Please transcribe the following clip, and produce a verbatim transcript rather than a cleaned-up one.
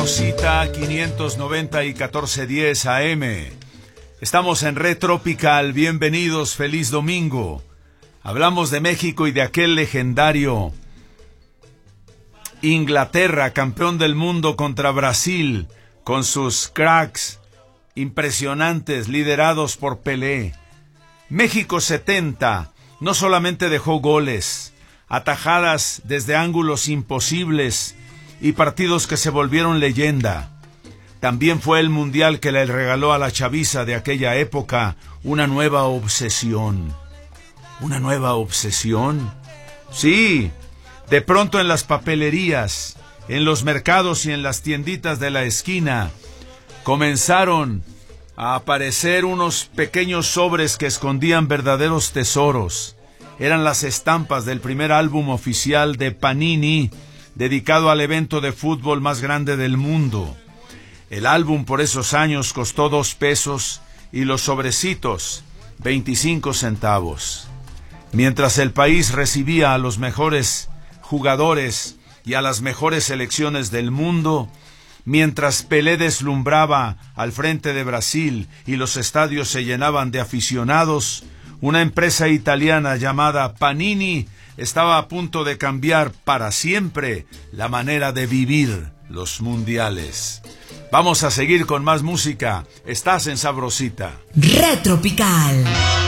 Cita quinientos noventa y catorce diez A M. Estamos en Red Tropical. Bienvenidos, feliz domingo. Hablamos de México y de aquel legendario Inglaterra, campeón del mundo contra Brasil, con sus cracks impresionantes liderados por Pelé. México setenta no solamente dejó goles, atajadas desde ángulos imposibles y partidos que se volvieron leyenda. También fue el mundial que le regaló a la chaviza de aquella época una nueva obsesión. ¿Una nueva obsesión? Sí, de pronto en las papelerías, en los mercados y en las tienditas de la esquina comenzaron a aparecer unos pequeños sobres que escondían verdaderos tesoros. Eran las estampas del primer álbum oficial de Panini, dedicado al evento de fútbol más grande del mundo. El álbum por esos años costó dos pesos y los sobrecitos veinticinco centavos. Mientras el país recibía a los mejores jugadores y a las mejores selecciones del mundo, mientras Pelé deslumbraba al frente de Brasil y los estadios se llenaban de aficionados, una empresa italiana llamada Panini estaba a punto de cambiar para siempre la manera de vivir los mundiales. Vamos a seguir con más música. Estás en Sabrosita. Red Tropical.